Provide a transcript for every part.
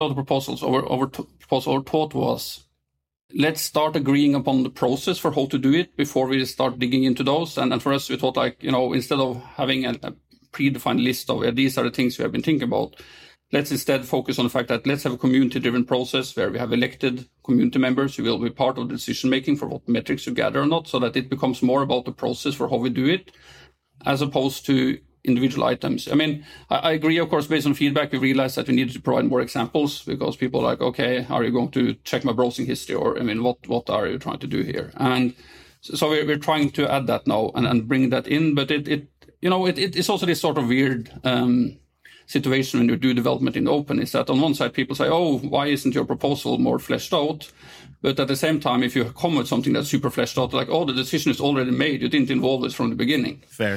the proposals, our proposal or thought was, let's start agreeing upon the process for how to do it before we start digging into those. And for us, we thought instead of having a predefined list of these are the things we have been thinking about, let's instead focus on the fact that let's have a community-driven process where we have elected community members who will be part of the decision-making for what metrics you gather or not, so that it becomes more about the process for how we do it, as opposed to individual items. I agree, of course, based on feedback, we realized that we needed to provide more examples because people are like, okay, are you going to check my browsing history? Or, what are you trying to do here? And so we're trying to add that now and bring that in. But it's also this sort of weird situation when you do development in open, is that on one side, people say, oh, why isn't your proposal more fleshed out? But at the same time, if you come with something that's super fleshed out, like, oh, the decision is already made, you didn't involve it from the beginning. Fair.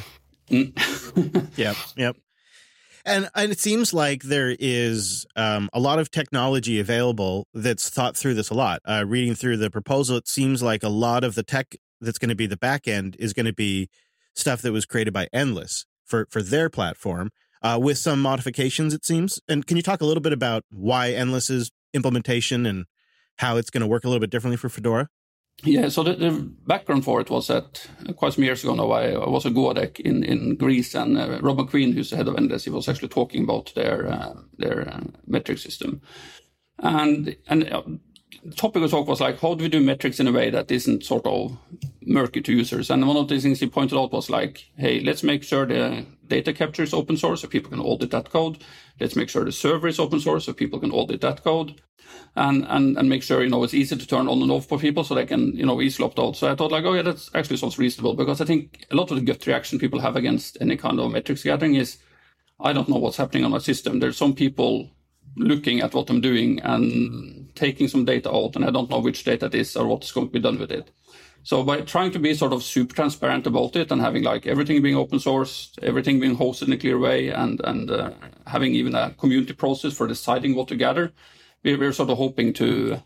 Yep. And it seems like there is a lot of technology available that's thought through this a lot. Reading through the proposal, it seems like a lot of the tech that's going to be the back end is going to be stuff that was created by Endless for their platform, with some modifications, it seems. And can you talk a little bit about why Endless's implementation and how it's going to work a little bit differently for Fedora? Yeah, so the background for it was that quite some years ago now, I was at GoADEC in Greece, and Rob McQueen, who's the head of Endless, he was actually talking about their metric system. And the topic of talk was like, how do we do metrics in a way that isn't sort of murky to users? And one of the things he pointed out was like, hey, let's make sure the data capture is open source so people can audit that code. Let's make sure the server is open source so people can audit that code. And make sure, it's easy to turn on and off for people so they can, easily opt out. So I thought like, oh yeah, that actually sounds reasonable, because I think a lot of the gut reaction people have against any kind of metrics gathering is, I don't know what's happening on my system. There's some people looking at what I'm doing and taking some data out, and I don't know which data it is or what's going to be done with it. So by trying to be sort of super transparent about it and having like everything being open source, everything being hosted in a clear way, and having even a community process for deciding what to gather, we're sort of hoping to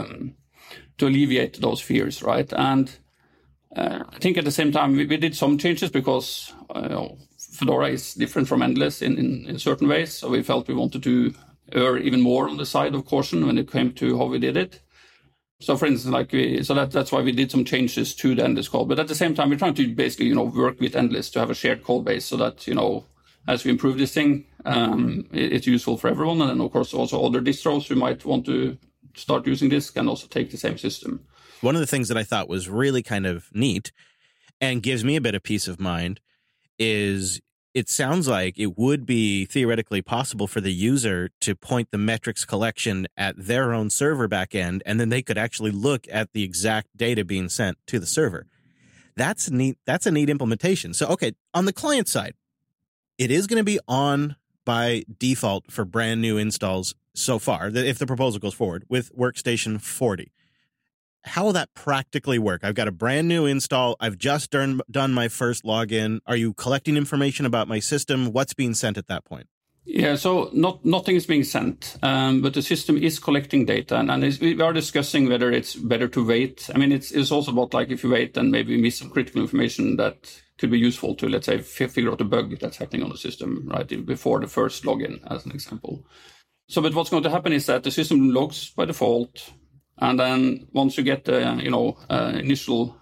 alleviate those fears, right? And I think at the same time, we did some changes because Fedora is different from Endless in certain ways. So we felt we wanted to err even more on the side of caution when it came to how we did it. So for instance, that's why we did some changes to the Endless code. But at the same time, we're trying to basically, work with Endless to have a shared code base so that, as we improve this thing, it's useful for everyone. And then, of course, also other distros who might want to start using this can also take the same system. One of the things that I thought was really kind of neat and gives me a bit of peace of mind is it sounds like it would be theoretically possible for the user to point the metrics collection at their own server backend, and then they could actually look at the exact data being sent to the server. That's neat. That's a neat implementation. So, okay, on the client side, it is going to be on by default for brand new installs so far, if the proposal goes forward, with Workstation 40. How will that practically work? I've got a brand new install. I've just done my first login. Are you collecting information about my system? What's being sent at that point? Yeah, so nothing is being sent, but the system is collecting data, and we are discussing whether it's better to wait. I mean, it's also about like if you wait and maybe miss some critical information that could be useful to, let's say, figure out a bug that's happening on the system, right, before the first login, as an example. So, but what's going to happen is that the system logs by default, and then once you get the, initial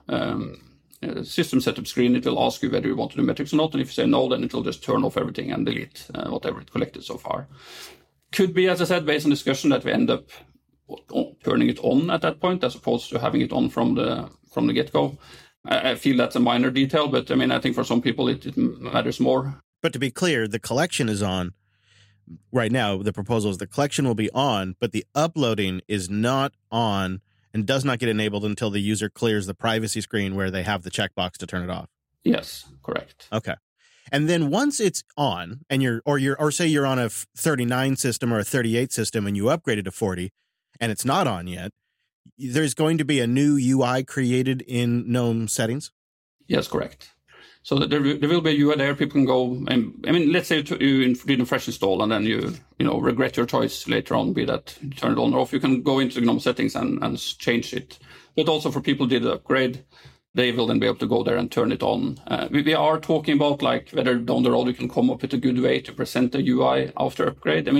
system setup screen, it will ask you whether you want to do metrics or not. And if you say no, then it will just turn off everything and delete whatever it collected so far. Could be, as I said, based on discussion, that we end up turning it on at that point, as opposed to having it on from the get-go. I feel that's a minor detail, but I mean, I think for some people it matters more. But to be clear, the collection is on. Right now, the proposal is the collection will be on, but the uploading is not on and does not get enabled until the user clears the privacy screen where they have the checkbox to turn it off. Yes, correct. Okay. And then once it's on, and say you're on a 39 system or a 38 system and you upgraded to 40 and it's not on yet, there's going to be a new UI created in GNOME settings? Yes, correct. So there will be a UI there. People can go, I mean, let's say you did a fresh install and then you regret your choice later on, be that you turn it on or off. You can go into GNOME settings and change it. But also for people who did the upgrade, they will then be able to go there and turn it on. We are talking about like whether down the road you can come up with a good way to present the UI after upgrade. I mean,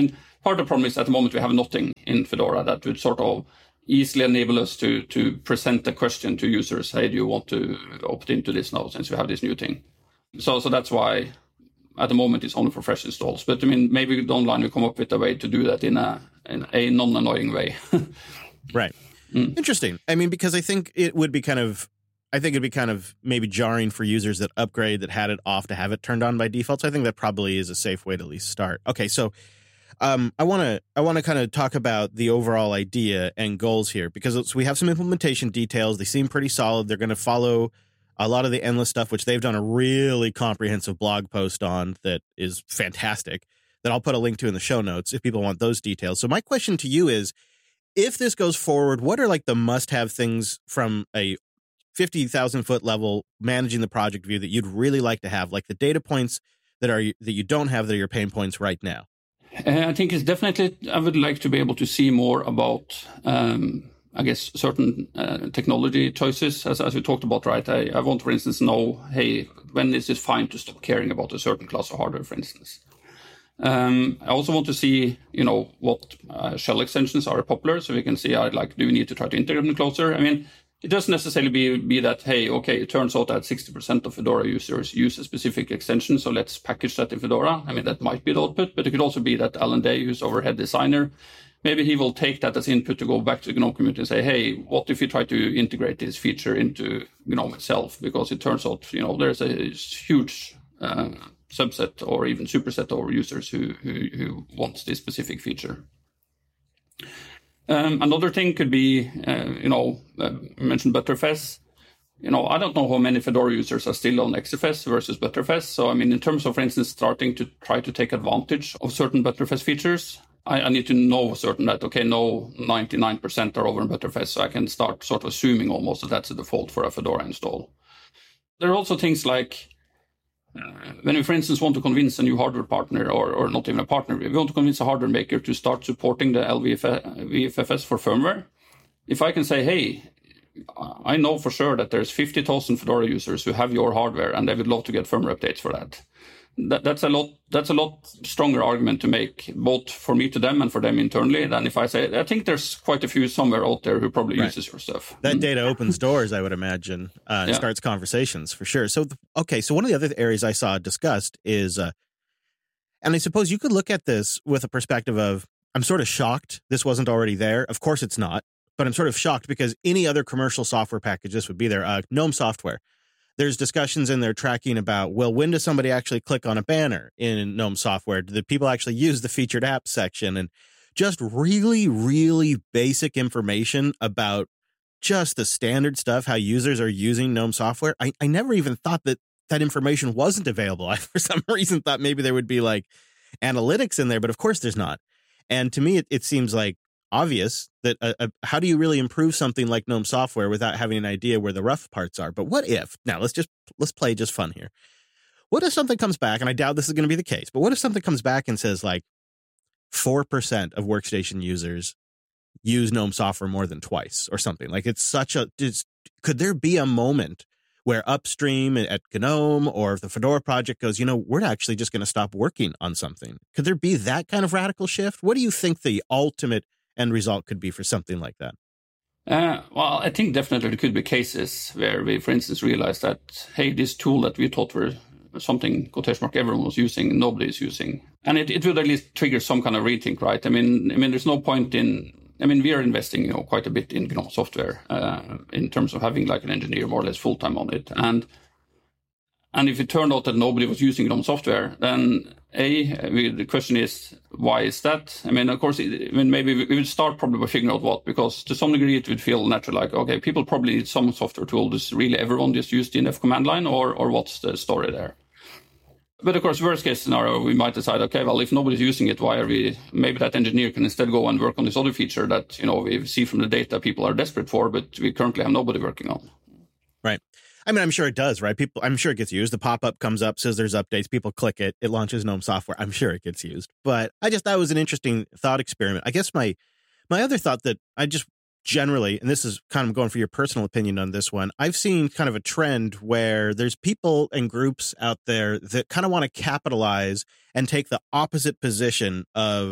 part of the problem is at the moment we have nothing in Fedora that would sort of easily enable us to present the question to users, hey, do you want to opt into this now since we have this new thing? So that's why at the moment it's only for fresh installs. But I mean, maybe down the line we come up with a way to do that in a non-annoying way. Right. Interesting. I mean, because I think it'd be kind of maybe jarring for users that upgrade that had it off to have it turned on by default. So I think that probably is a safe way to at least start. Okay, so I want to kind of talk about the overall idea and goals here, because we have some implementation details. They seem pretty solid. They're going to follow a lot of the endless stuff, which they've done a really comprehensive blog post on that is fantastic, that I'll put a link to in the show notes if people want those details. So my question to you is, if this goes forward, what are like the must-have things from a 50,000 foot level managing the project view that you'd really like to have, like the data points that you don't have that are your pain points right now? I think it's definitely, I would like to be able to see more about, I guess, certain technology choices, as we talked about, right? I want, for instance, know, hey, when is it fine to stop caring about a certain class of hardware, for instance? I also want to see, what shell extensions are popular, so we can see, do we need to try to integrate them closer? I mean, it doesn't necessarily be that, hey, okay, it turns out that 60% of Fedora users use a specific extension, so let's package that in Fedora. I mean, that might be the output, but it could also be that Alan Day, who's our head designer, maybe he will take that as input to go back to the GNOME community and say, hey, what if you try to integrate this feature into GNOME itself? Because it turns out, there's a huge subset or even superset of users who wants this specific feature. Another thing could be, mentioned Btrfs. I don't know how many Fedora users are still on XFS versus Btrfs. So, I mean, in terms of, for instance, starting to try to take advantage of certain Btrfs features, I need to know certain that, okay, no, 99% are over in Btrfs, so I can start sort of assuming almost that that's a default for a Fedora install. There are also things like, when we, for instance, want to convince a new hardware partner, or not even a partner, we want to convince a hardware maker to start supporting the LVFS for firmware. If I can say, hey, I know for sure that there's 50,000 Fedora users who have your hardware and they would love to get firmware updates for that. That's a lot stronger argument to make, both for me to them and for them internally, than if I say, I think there's quite a few somewhere out there who probably uses your stuff. That data opens doors, I would imagine, and starts conversations for sure. So, so one of the other areas I saw discussed is, and I suppose you could look at this with a perspective of, I'm sort of shocked this wasn't already there. Of course it's not, but I'm sort of shocked because any other commercial software package, this would be there. GNOME Software. There's discussions in there tracking about, well, when does somebody actually click on a banner in GNOME Software? Do the people actually use the featured apps section? And just really, really basic information about just the standard stuff, how users are using GNOME Software. I never even thought that information wasn't available. I, for some reason, thought maybe there would be like analytics in there, but of course there's not. And to me, it seems like obvious that how do you really improve something like GNOME Software without having an idea where the rough parts are? But what if, now let's play just fun here. What if something comes back, and I doubt this is going to be the case, but what if something comes back and says like 4% of workstation users use GNOME Software more than twice or something? Like could there be a moment where upstream at GNOME or if the Fedora project goes, we're actually just going to stop working on something? Could there be that kind of radical shift? What do you think the ultimate end result could be for something like that? Well, I think definitely there could be cases where we, for instance, realize that, hey, this tool that we thought were something, quotation mark, everyone was using, nobody is using. And it would at least trigger some kind of rethink, right? I mean, there's no point we are investing, quite a bit in GNOME Software in terms of having like an engineer more or less full-time on it. And if it turned out that nobody was using GNOME Software, then the question is, why is that? I mean, of course, maybe we would start probably by figuring out what, because to some degree it would feel natural, like, okay, people probably need some software tool. Does really everyone just use the DNF command line, or what's the story there? But of course, worst case scenario, we might decide, okay, well, if nobody's using it, maybe that engineer can instead go and work on this other feature that, we see from the data people are desperate for, but we currently have nobody working on. Right. I mean, I'm sure it does, right? I'm sure it gets used. The pop-up comes up, says there's updates. People click it. It launches GNOME Software. I'm sure it gets used. But I just thought it was an interesting thought experiment. I guess my other thought that I just generally, and this is kind of going for your personal opinion on this one, I've seen kind of a trend where there's people and groups out there that kind of want to capitalize and take the opposite position of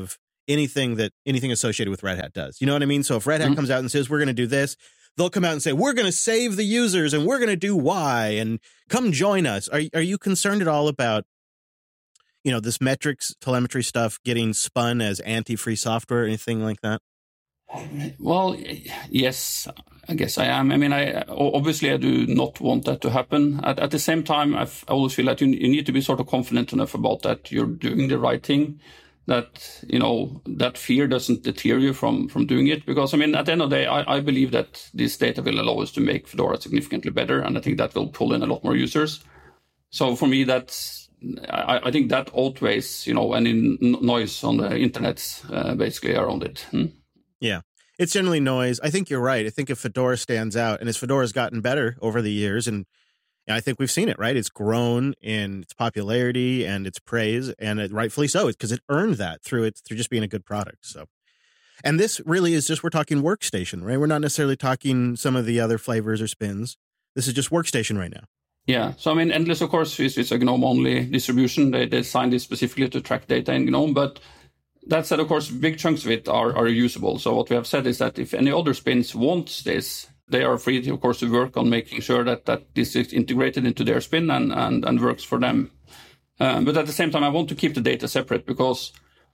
anything associated with Red Hat does. You know what I mean? So if Red Hat comes out and says, we're going to do this, they'll come out and say, we're going to save the users and we're going to do Y and come join us. Are you concerned at all about, this metrics telemetry stuff getting spun as anti-free software or anything like that? Well, yes, I guess I am. I mean, obviously I do not want that to happen. At the same time, I always feel that you need to be sort of confident enough about that you're doing the right thing, that, that fear doesn't deter you from doing it. Because, I mean, at the end of the day, I believe that this data will allow us to make Fedora significantly better, and I think that will pull in a lot more users. So for me, I think that outweighs, any noise on the internet, basically around it. Yeah, it's generally noise. I think you're right. I think if Fedora stands out, and as Fedora's gotten better over the years, and I think we've seen it, right? It's grown in its popularity and its praise, and rightfully so, because it earned that through just being a good product. So, and this really is we're talking workstation, right? We're not necessarily talking some of the other flavors or spins. This is just workstation right now. Yeah. So, I mean, Endless, of course, is a GNOME-only distribution. They designed it specifically to track data in GNOME, but that said, of course, big chunks of it are usable. So what we have said is that if any other spins wants this, they are free, of course, to work on making sure that this is integrated into their spin and works for them. But at the same time, I want to keep the data separate because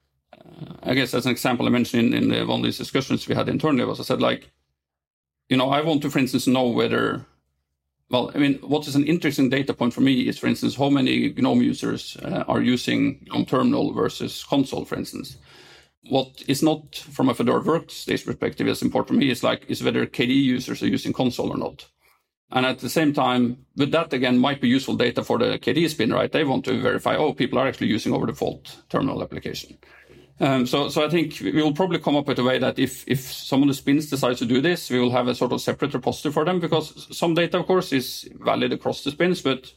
I guess as an example I mentioned in one of these discussions we had internally was I said, I want to, for instance, know whether... Well, I mean, what is an interesting data point for me is, for instance, how many GNOME users are using GNOME Terminal versus console, for instance. What is not, from a Fedora workstation perspective, as important for me is whether KDE users are using console or not. And at the same time, with that, again, might be useful data for the KDE spin, right? They want to verify, people are actually using over default terminal application. So I think we will probably come up with a way that if some of the spins decides to do this, we will have a sort of separate repository for them, because some data, of course, is valid across the spins, but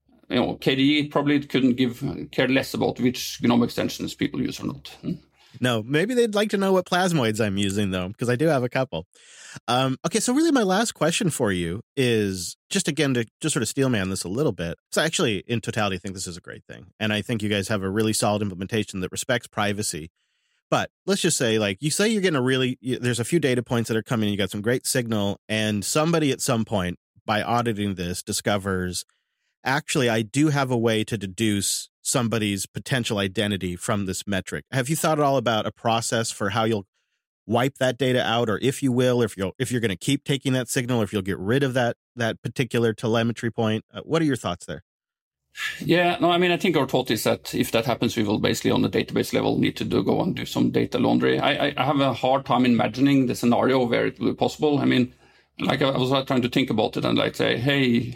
KDE probably care less about which GNOME extensions people use or not. No, maybe they'd like to know what plasmoids I'm using, though, because I do have a couple. Okay, so really my last question for you is just, again, to just sort of steelman this a little bit. So actually, in totality, I think this is a great thing. And I think you guys have a really solid implementation that respects privacy. But let's just say, you say you're getting there's a few data points that are coming, you got some great signal, and somebody at some point, by auditing this, discovers, actually, I do have a way to deduce somebody's potential identity from this metric. Have you thought at all about a process for how you'll wipe that data out, or if you will, if you're going to keep taking that signal, or if you'll get rid of that particular telemetry point? What are your thoughts there? Yeah, no, I mean, I think our thought is that if that happens, we will basically on the database level need to go and do some data laundry. I have a hard time imagining the scenario where it will be possible. I mean, I was trying to think about it and say, hey,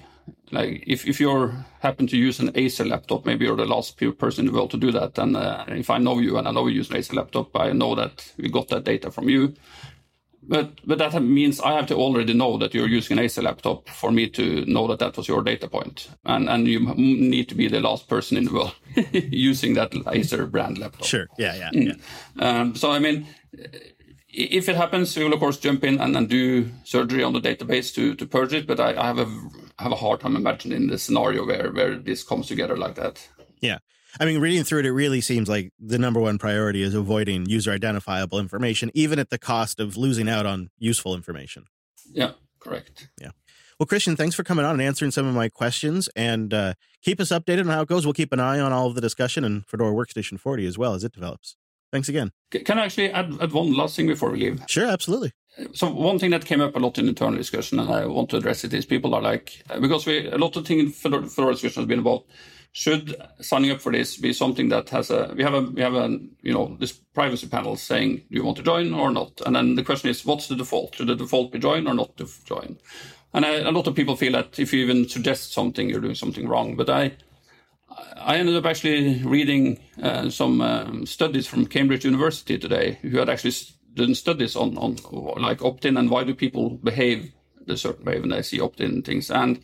if you happen to use an Acer laptop, maybe you're the last person in the world to do that. And if I know you and I know you use an Acer laptop, I know that we got that data from you. But that means I have to already know that you're using an Acer laptop for me to know that was your data point. And you need to be the last person in the world using that Acer brand laptop. Sure. Yeah. So, I mean, if it happens, we will, of course, jump in and do surgery on the database to purge it. But I have a hard time imagining the scenario where this comes together like that. Yeah. I mean, reading through it, it really seems like the number one priority is avoiding user identifiable information, even at the cost of losing out on useful information. Yeah, correct. Yeah. Well, Christian, thanks for coming on and answering some of my questions, and keep us updated on how it goes. We'll keep an eye on all of the discussion and Fedora Workstation 40 as well as it develops. Thanks again. Can I actually add one last thing before we leave? Sure, absolutely. So one thing that came up a lot in internal discussion, and I want to address it, is people are because a lot of things in Fedora discussion has been about, should signing up for this be something that has we have this privacy panel saying, do you want to join or not? And then the question is, what's the default? Should the default be join or not to join? And a lot of people feel that if you even suggest something, you're doing something wrong. But I ended up actually reading some studies from Cambridge University today, who had actually done studies on opt-in and why do people behave a certain way when they see opt-in things. And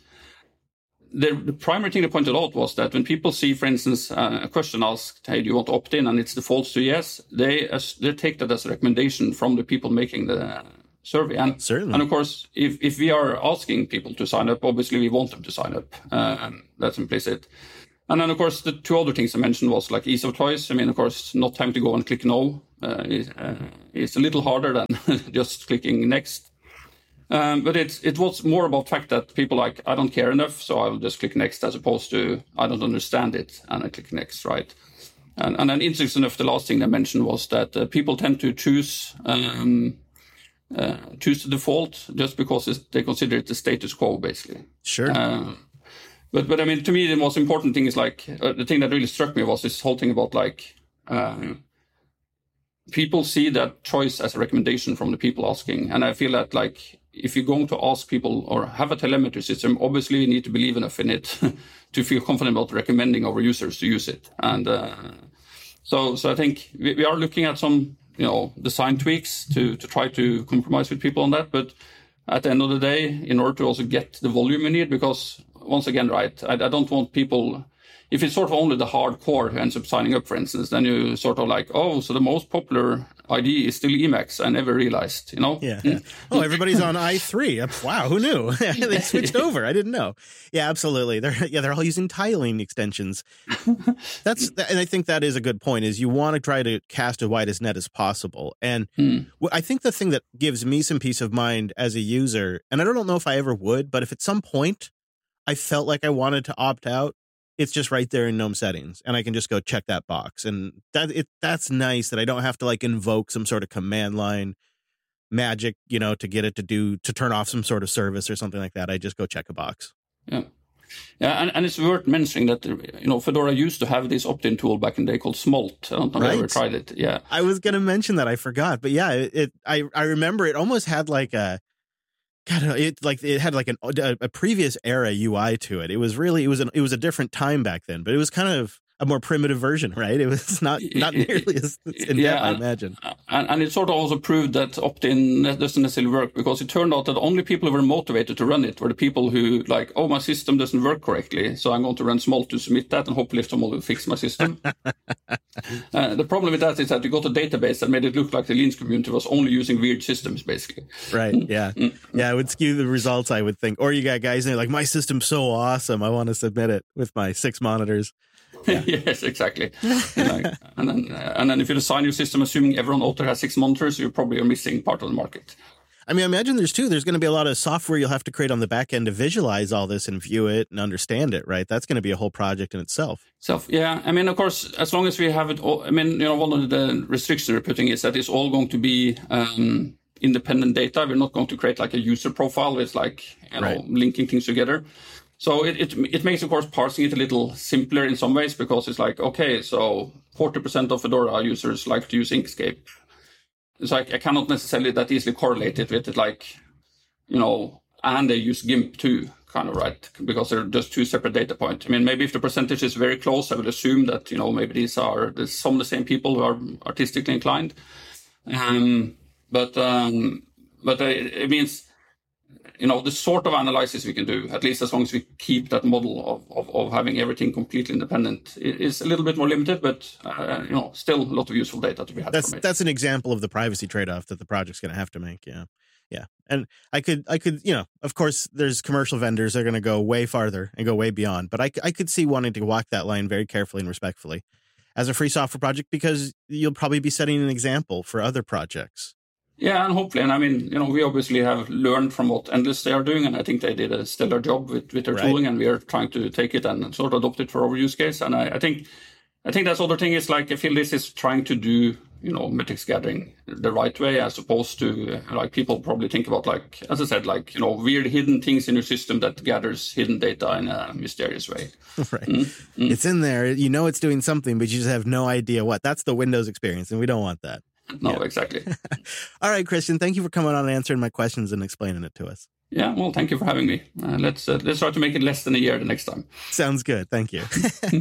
the primary thing they pointed out was that when people see, for instance, a question asked, hey, do you want to opt in? And it's defaults to yes, they take that as a recommendation from the people making the survey. And, certainly. And of course, if we are asking people to sign up, obviously we want them to sign up. That's implicit. And then, of course, the two other things I mentioned was ease of choice. I mean, of course, not having to go and click no is a little harder than just clicking next. But it was more about the fact that people like, I don't care enough, so I'll just click next, as opposed to I don't understand it and I click next, right? And then interesting enough, the last thing they mentioned was that people tend to choose the default just because they consider it the status quo, basically. Sure. But I mean, to me, the most important thing is like the thing that really struck me was this whole thing about like people see that choice as a recommendation from the people asking, and I feel that like if you're going to ask people or have a telemetry system, obviously you need to believe enough in it to feel confident about recommending our users to use it. And so I think we are looking at some design tweaks to try to compromise with people on that, but at the end of the day, in order to also get the volume we need, because once again, right, I don't want people, if it's sort of only the hardcore who ends up signing up, for instance, then you sort of like, oh, so the most popular ID is still Emacs. I never realized, Yeah. Oh, everybody's on i3. Wow, who knew? They switched over. I didn't know. Yeah, absolutely. They're all using tiling extensions. And I think that is a good point, is you want to try to cast as wide as net as possible. And I think the thing that gives me some peace of mind as a user, and I don't know if I ever would, but if at some point I felt like I wanted to opt out, it's just right there in GNOME settings, and I can just go check that box. And that's nice that I don't have to like invoke some sort of command line magic, to get it to turn off some sort of service or something like that. I just go check a box. Yeah. Yeah, and it's worth mentioning that, Fedora used to have this opt-in tool back in the day called Smolt. I don't know if you ever tried it. Yeah. I was going to mention that. I forgot. But yeah, I remember it almost had like a, God, it had like a previous era UI to it. It was a different time back then, but it was kind of a more primitive version, right? It was not nearly as in depth, I imagine. And it sort of also proved that opt-in doesn't necessarily work, because it turned out that only people who were motivated to run it were the people who like, oh, my system doesn't work correctly, so I'm going to run Smolt to submit that, and hopefully someone will fix my system. The problem with that is that you got a database that made it look like the Linux community was only using weird systems, basically. Right, yeah. Yeah, it would skew the results, I would think. Or you got guys that are like, my system's so awesome, I want to submit it with my 6 monitors. Yeah. Yes, exactly. and then if you design your system assuming everyone out there has 6 monitors, you probably are missing part of the market. I mean, I imagine there's going to be a lot of software you'll have to create on the back end to visualize all this and view it and understand it, right? That's going to be a whole project in itself. Yeah. I mean, of course, as long as we have it all, I mean, one of the restrictions we're putting is that it's all going to be independent data. We're not going to create like a user profile with like, linking things together. So it makes, of course, parsing it a little simpler in some ways, because it's like, okay, so 40% of Fedora users like to use Inkscape. It's like I cannot necessarily that easily correlate it with it, like, and they use GIMP too, kind of, right? Because they're just 2 separate data points. I mean, maybe if the percentage is very close, I would assume that, maybe these are some of the same people who are artistically inclined. But it means, the sort of analysis we can do, at least as long as we keep that model of having everything completely independent, is a little bit more limited, but, still a lot of useful data to be had from it. That's an example of the privacy trade-off that the project's going to have to make, yeah. Yeah. And I could, of course, there's commercial vendors that are going to go way farther and go way beyond, but I could see wanting to walk that line very carefully and respectfully as a free software project, because you'll probably be setting an example for other projects. Yeah, and hopefully, and I mean, we obviously have learned from what Endless they are doing, and I think they did a stellar job with their tooling, and we are trying to take it and sort of adopt it for our use case. And I think that's the other thing is like, I feel this is trying to do, metrics gathering the right way, as opposed to like people probably think about, like, as I said, like, weird hidden things in your system that gathers hidden data in a mysterious way. Right. It's in there, it's doing something, but you just have no idea what. That's the Windows experience, and we don't want that. No, exactly. All right, Christian, thank you for coming on and answering my questions and explaining it to us. Yeah, well, thank you for having me. Let's try to make it less than a year the next time. Sounds good. Thank you.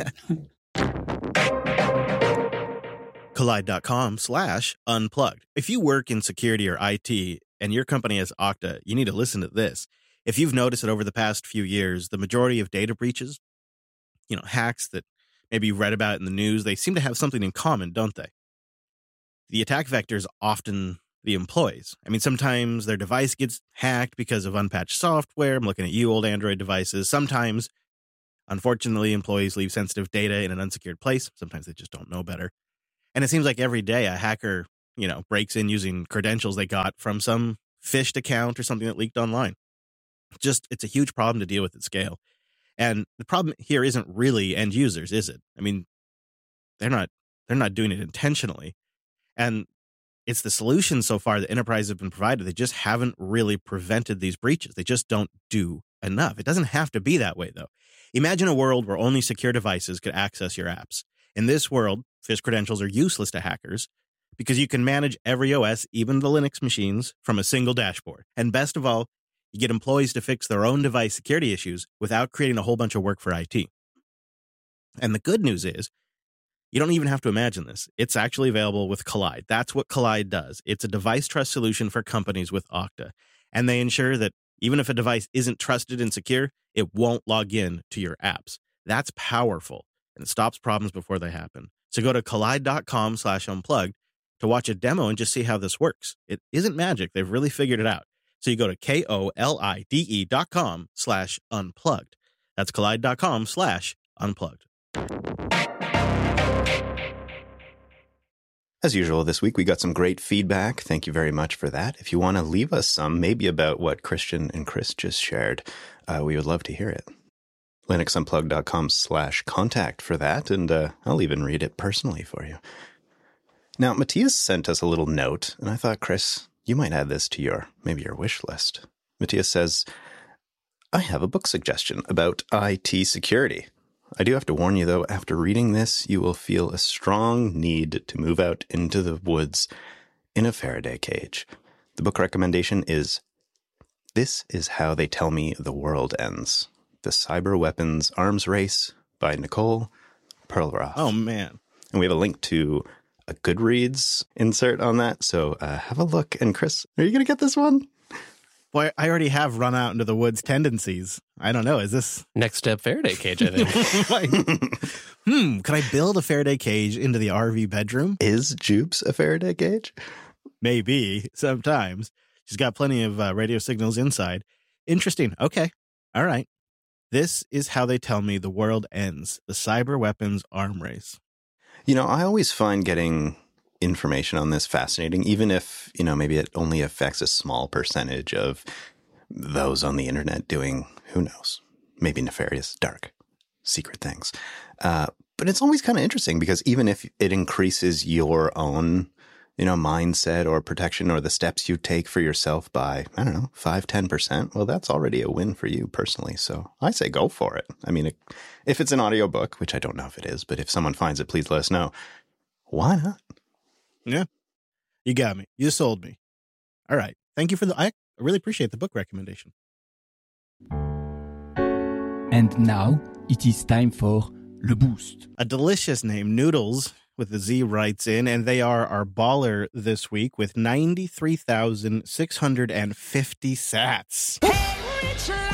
Kolide.com/unplugged. If you work in security or IT and your company has Okta, you need to listen to this. If you've noticed that over the past few years, the majority of data breaches, hacks that maybe you read about in the news, they seem to have something in common, don't they? The attack vector is often the employees. I mean, sometimes their device gets hacked because of unpatched software. I'm looking at you, old Android devices. Sometimes, unfortunately, employees leave sensitive data in an unsecured place. Sometimes they just don't know better. And it seems like every day a hacker, breaks in using credentials they got from some phished account or something that leaked online. It's a huge problem to deal with at scale. And the problem here isn't really end users, is it? I mean, they're not doing it intentionally. And it's the solutions so far that enterprises have been provided. They just haven't really prevented these breaches. They just don't do enough. It doesn't have to be that way, though. Imagine a world where only secure devices could access your apps. In this world, phish credentials are useless to hackers because you can manage every OS, even the Linux machines, from a single dashboard. And best of all, you get employees to fix their own device security issues without creating a whole bunch of work for IT. And the good news is, you don't even have to imagine this. It's actually available with Kolide. That's what Kolide does. It's a device trust solution for companies with Okta. And they ensure that even if a device isn't trusted and secure, it won't log in to your apps. That's powerful, and it stops problems before they happen. So go to kolide.com/unplugged to watch a demo and just see how this works. It isn't magic. They've really figured it out. So you go to kolide.com/unplugged. That's kolide.com/unplugged. As usual, this week we got some great feedback. Thank you very much for that. If you want to leave us some, maybe about what Christian and Chris just shared, we would love to hear it. linuxunplugged.com/contact for that, and I'll even read it personally for you. Now, Matthias sent us a little note, and I thought, Chris, you might add this to your wish list. Matthias says, I have a book suggestion about IT security. I do have to warn you, though, after reading this, you will feel a strong need to move out into the woods in a Faraday cage. The book recommendation is This Is How They Tell Me the World Ends, The Cyber Weapons Arms Race by Nicole Perlroth. Oh, man. And we have a link to a Goodreads insert on that, so have a look. And Chris, are you going to get this one? Boy, I already have run out into the woods tendencies. I don't know. Is this Next step Faraday cage, I think. Could I build a Faraday cage into the RV bedroom? Is Jupes a Faraday cage? Maybe, sometimes. She's got plenty of radio signals inside. Interesting. Okay. All right. This is how they tell me the world ends. The cyber weapons arm race. I always find getting information on this fascinating, even if, maybe it only affects a small percentage of those on the internet doing, who knows, maybe nefarious, dark, secret things. But it's always kind of interesting because even if it increases your own, mindset or protection or the steps you take for yourself by, 5-10%, well, that's already a win for you personally. So I say go for it. I mean, if it's an audiobook, which I don't know if it is, but if someone finds it, please let us know. Why not? Yeah. You got me. You sold me. All right. Thank you for I really appreciate the book recommendation. And now it is time for Le Boost. A delicious name, Noodles, with the Z writes in, and they are our baller this week with 93,650 sats. Hey,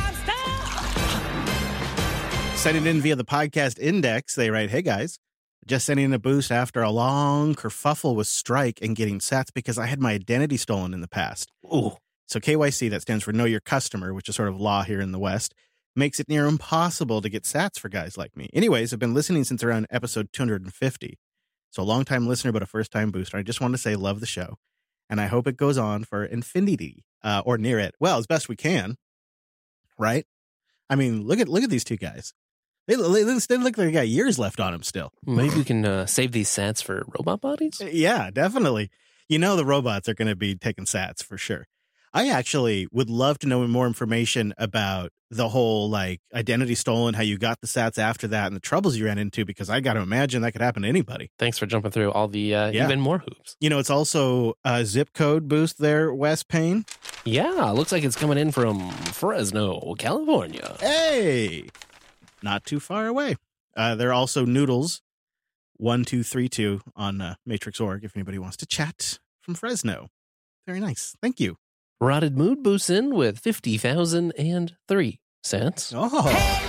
send it in via the podcast index. They write, hey guys, just sending in a boost after a long kerfuffle with Strike and getting sats because I had my identity stolen in the past. Ooh. So KYC, that stands for Know Your Customer, which is sort of law here in the West, makes it near impossible to get sats for guys like me. Anyways, I've been listening since around episode 250. So a long-time listener, but a first-time booster. I just want to say love the show, and I hope it goes on for infinity or near it. Well, as best we can, right? I mean, look at these two guys. They look like they got years left on them still. Maybe we can save these sats for robot bodies? Yeah, definitely. The robots are going to be taking sats for sure. I actually would love to know more information about the whole identity stolen, how you got the sats after that, and the troubles you ran into, because I got to imagine that could happen to anybody. Thanks for jumping through all the even more hoops. It's also a zip code boost there, Wes Payne. Yeah, looks like it's coming in from Fresno, California. Hey! Not too far away. They're also Noodles 1232 on Matrix.org if anybody wants to chat from Fresno. Very nice. Thank you. Rotted Mood boosts in with 50,003 cents. Oh.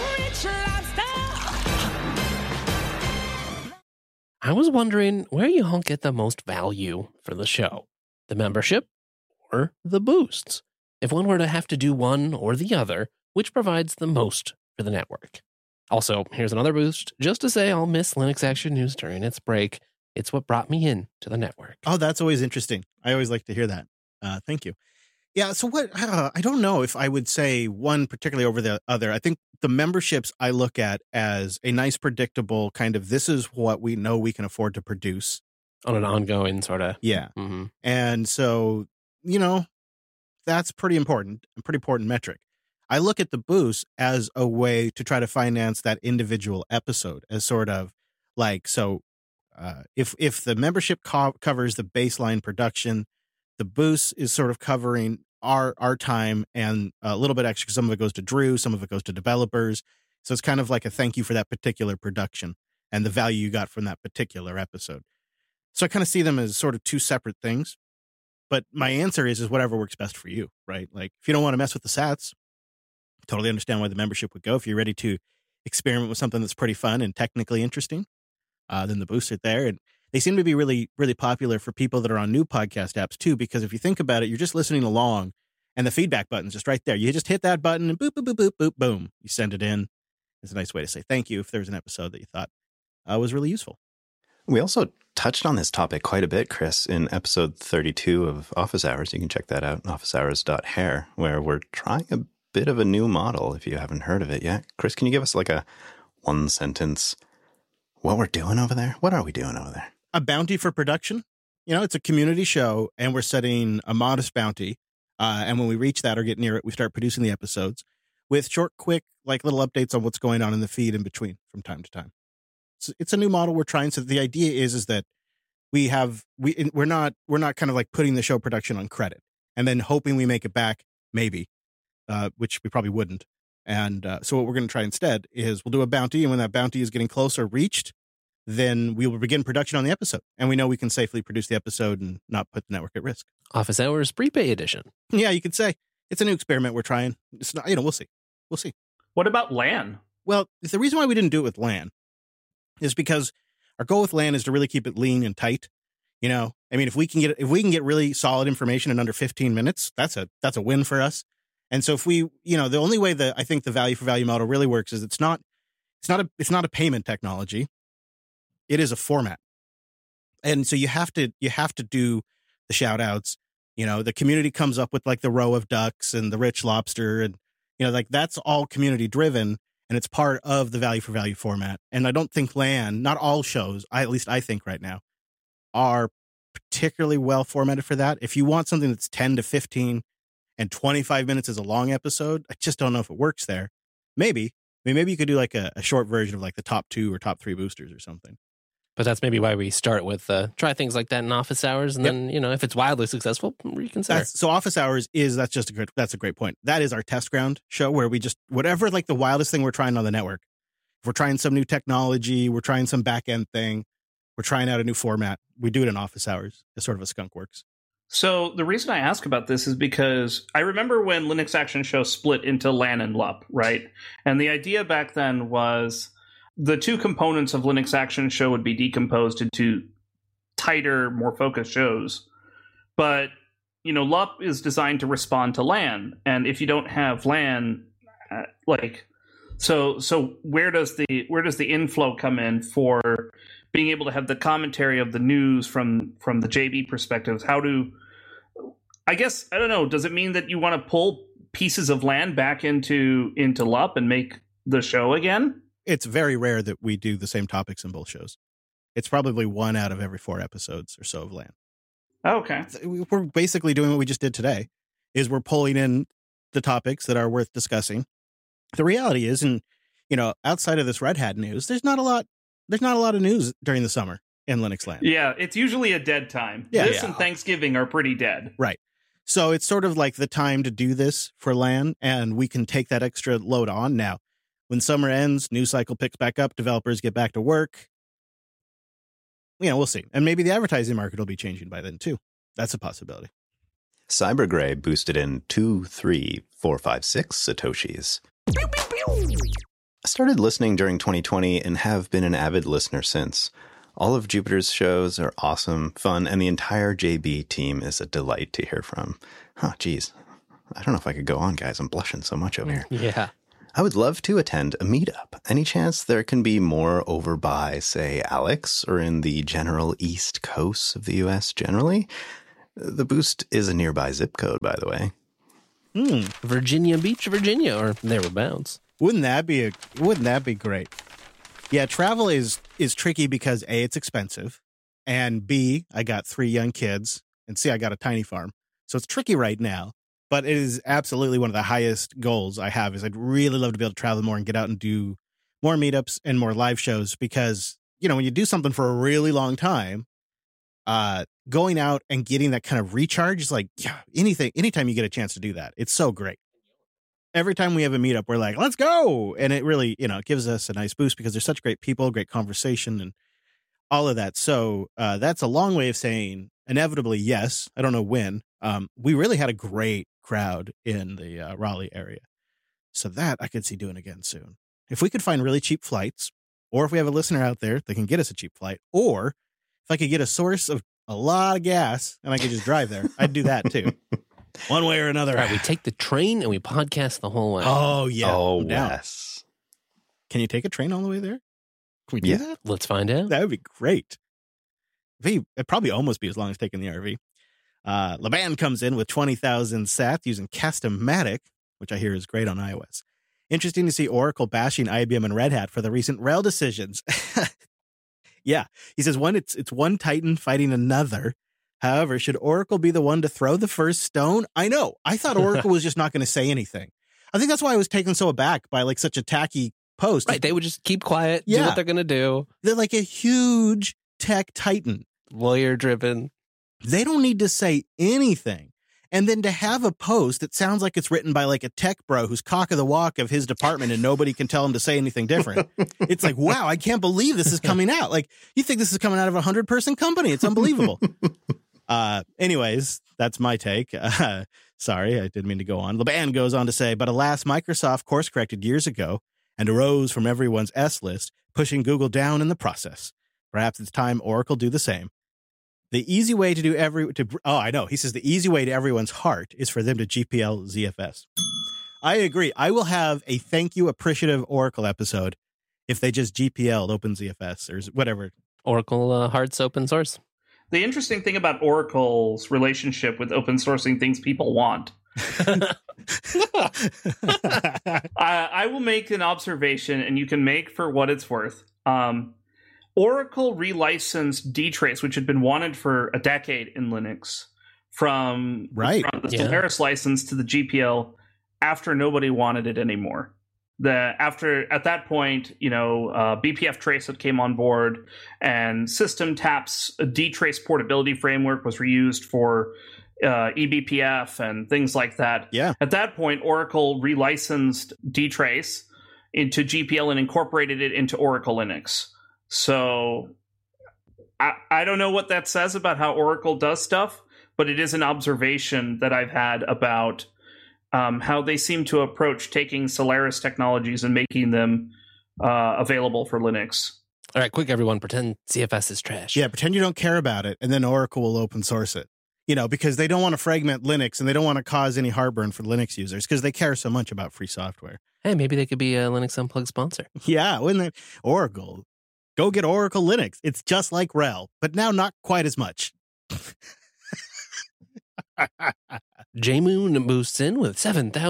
I was wondering where you all get the most value for the show. The membership or the boosts? If one were to have to do one or the other, which provides the most for the network? Also, here's another boost just to say I'll miss Linux Action News during its break. It's what brought me in to the network. Oh, that's always interesting. I always like to hear that. Thank you. Yeah, so what, I don't know if I would say one particularly over the other. I think the memberships I look at as a nice, predictable kind of, this is what we know we can afford to produce. On an ongoing sort of. Yeah. Mm-hmm. And so, that's pretty important, a pretty important metric. I look at the boost as a way to try to finance that individual episode as sort of like, so if the membership covers the baseline production, the boost is sort of covering our time and a little bit extra. Some of it goes to Drew, some of it goes to developers. So it's kind of like a thank you for that particular production and the value you got from that particular episode. So I kind of see them as sort of two separate things. But my answer is whatever works best for you, right? Like if you don't want to mess with the sats, totally understand why the membership would go. If you're ready to experiment with something that's pretty fun and technically interesting, then the boosts are there. And they seem to be really, really popular for people that are on new podcast apps too, because if you think about it, you're just listening along and the feedback button's just right there. You just hit that button and boop, boop, boop, boop, boop, boom. You send it in. It's a nice way to say thank you if there's an episode that you thought was really useful. We also touched on this topic quite a bit, Chris, in episode 32 of Office Hours. You can check that out, officehours.hair, where we're trying a bit of a new model if you haven't heard of it yet. Chris, can you give us like a one sentence what we're doing over there? What are we doing over there? A bounty for production. It's a community show and we're setting a modest bounty. And when we reach that or get near it, we start producing the episodes with short, quick, like little updates on what's going on in the feed in between from time to time. So it's a new model we're trying. So the idea is that we're not kind of like putting the show production on credit and then hoping we make it back, maybe, which we probably wouldn't. And so what we're going to try instead is we'll do a bounty. And when that bounty is getting close or reached, then we will begin production on the episode. And we know we can safely produce the episode and not put the network at risk. Office Hours Prepay Edition. Yeah, you could say. It's a new experiment we're trying. It's not, we'll see. We'll see. What about LAN? Well, the reason why we didn't do it with LAN is because our goal with LAN is to really keep it lean and tight. If we can get really solid information in under 15 minutes, that's a win for us. And so if we, the only way that I think the value for value model really works is it's not a payment technology. It is a format. And so you have to do the shout outs. The community comes up with like the row of ducks and the rich lobster and, like that's all community driven and it's part of the value for value format. And I don't think LAN, not all shows, at least I think right now, are particularly well formatted for that. If you want something that's 10 to 15 and 25 minutes is a long episode, I just don't know if it works there. Maybe you could do like a short version of like the top 2 or top 3 boosters or something. But that's maybe why we start with try things like that in Office Hours, and then if it's wildly successful, reconsider. So Office Hours that's a great point. That is our test ground show where we just whatever like the wildest thing we're trying on the network. If we're trying some new technology, we're trying some back end thing, we're trying out a new format, we do it in Office Hours. It's sort of a skunk works. So the reason I ask about this is because I remember when Linux Action Show split into LAN and LUP, right? And the idea back then was the two components of Linux Action Show would be decomposed into tighter, more focused shows. But, LUP is designed to respond to LAN. And if you don't have LAN, so where does the inflow come in for being able to have the commentary of the news from the JB perspective? I don't know, does it mean that you want to pull pieces of LAN back into LUP and make the show again? It's very rare that we do the same topics in both shows. It's probably 1 out of every 4 episodes or so of LAN. Okay. We're basically doing what we just did today, is we're pulling in the topics that are worth discussing. The reality is, and outside of this Red Hat news, there's not a lot of news during the summer in Linux land. Yeah, it's usually a dead time. This and Thanksgiving are pretty dead. Right. So it's sort of like the time to do this for LAN, and we can take that extra load on now. When summer ends, news cycle picks back up, developers get back to work. We'll see. And maybe the advertising market will be changing by then, too. That's a possibility. Cybergray boosted in 2, 3, 4, 5, 6 Satoshis. I started listening during 2020 and have been an avid listener since. All of Jupiter's shows are awesome, fun, and the entire JB team is a delight to hear from. Oh, geez. I don't know if I could go on, guys. I'm blushing so much over here. Yeah. I would love to attend a meetup. Any chance there can be more over by, say, Alex, or in the general East Coast of the U.S. generally? The Boost is a nearby zip code, by the way. Virginia Beach, Virginia, or thereabouts. Wouldn't that be great? Yeah, travel is tricky because A, it's expensive, and B, I got 3 young kids, and C, I got a tiny farm. So it's tricky right now, but it is absolutely one of the highest goals I have. Is I'd really love to be able to travel more and get out and do more meetups and more live shows, because, you know, when you do something for a really long time, going out and getting that kind of recharge is like, yeah, anytime you get a chance to do that, it's so great. Every time we have a meetup, we're like, let's go. And it really, you know, gives us a nice boost because there's such great people, great conversation, and all of that. So that's a long way of saying inevitably, yes. I don't know when. We really had a great crowd in the Raleigh area. So that I could see doing again soon. If we could find really cheap flights, or if we have a listener out there that can get us a cheap flight, or if I could get a source of a lot of gas and I could just drive there, I'd do that too. One way or another. All right, we take the train and we podcast the whole way. Oh, yeah. Oh, Now, yes. can you take a train all the way there? Can we do Yeah. that? Let's find out. That would be great. It'd probably almost be as long as taking the RV. Laban comes in with 20,000 sats using Cast-O-Matic, which I hear is great on iOS. Interesting to see Oracle bashing IBM and Red Hat for the recent RHEL decisions. Yeah. He says it's one Titan fighting another. However, should Oracle be the one to throw the first stone? I know. I thought Oracle was just not going to say anything. I think that's why I was taken so aback by like such a tacky post. Right, they would just keep quiet, do Yeah. what they're going to do. They're like a huge tech titan. Lawyer-driven. They don't need to say anything. And then to have a post that sounds like it's written by like a tech bro who's cock of the walk of his department and nobody can tell him to say anything different. It's like, wow, I can't believe this is coming out. Like, you think this is coming out of a 100-person company. It's unbelievable. Anyways, that's my take. Sorry, I didn't mean to go on. Laban goes on to say, but alas, Microsoft course corrected years ago and arose from everyone's S list, pushing Google down in the process. Perhaps it's time Oracle do the same. The easy way to do I know. He says the easy way to everyone's heart is for them to GPL ZFS. I agree. I will have a thank you appreciative Oracle episode if they just GPL'd OpenZFS or whatever. Oracle Hearts open source. The interesting thing about Oracle's relationship with open sourcing things people want. I will make an observation, and you can make for what it's worth. Oracle relicensed dtrace, which had been wanted for a decade in Linux, from the Solaris license to the GPL after nobody wanted it anymore. At that point, BPF Trace had came on board, and SystemTap's dtrace portability framework was reused for eBPF and things like that. Yeah. At that point, Oracle relicensed dtrace into GPL and incorporated it into Oracle Linux. So I don't know what that says about how Oracle does stuff, but it is an observation that I've had about how they seem to approach taking Solaris technologies and making them available for Linux. All right, quick, everyone, pretend CFS is trash. Yeah, pretend you don't care about it, and then Oracle will open source it. Because they don't want to fragment Linux, and they don't want to cause any heartburn for Linux users, because they care so much about free software. Hey, maybe they could be a Linux Unplugged sponsor. Yeah, wouldn't they? Oracle. Go get Oracle Linux. It's just like RHEL, but now not quite as much. J-Moon boosts in with